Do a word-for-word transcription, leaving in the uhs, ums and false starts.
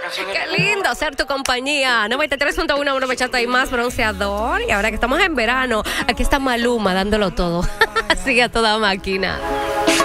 Qué lindo ser tu compañía. noventa y tres punto uno, uno bachata y más bronceador. Y ahora que estamos en verano, aquí está Maluma dándolo todo. Sigue a toda máquina.